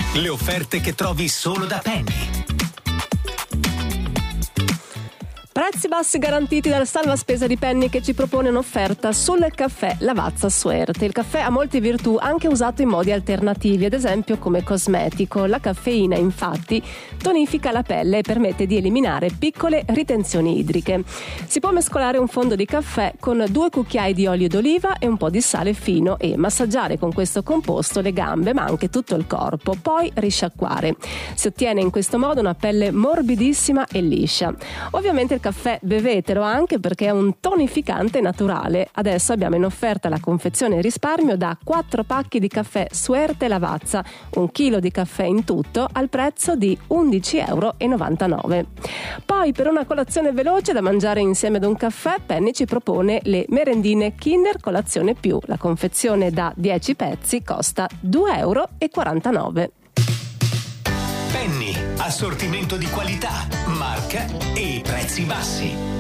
Le offerte che trovi solo da Penny. Prezzi bassi garantiti dal salva spesa di Penny, che ci propone un'offerta sul caffè Lavazza Suerte. Il caffè ha molte virtù, anche usato in modi alternativi, ad esempio come cosmetico. La caffeina, infatti, tonifica la pelle e permette di eliminare piccole ritenzioni idriche. Si può mescolare un fondo di caffè con 2 cucchiai di olio d'oliva e un po' di sale fino e massaggiare con questo composto le gambe, ma anche tutto il corpo, poi risciacquare. Si ottiene in questo modo una pelle morbidissima e liscia. Ovviamente il caffè bevetelo, anche perché è un tonificante naturale. Adesso abbiamo in offerta la confezione risparmio da 4 pacchi di caffè Suerte Lavazza, 1 chilo di caffè in tutto, al prezzo di €11,99. Poi, per una colazione veloce da mangiare insieme ad un caffè, Penny ci propone le merendine Kinder Colazione Più. La confezione da 10 pezzi costa €2,49. Penny, assortimento di qualità, marca e prezzi bassi.